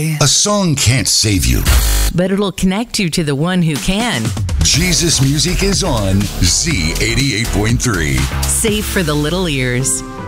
say, a song can't save you, but it'll connect you to the one who can. Jesus music is on Z88.3. Safe for the little ears.